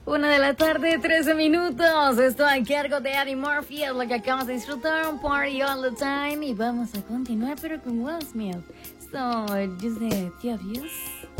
1 de la tarde, 13 minutos. Estoy a cargo de Eddie Murphy. Es lo que acabamos de disfrutar. Un party all the time. Y vamos a continuar, pero con Will Smith. So, just the two of you.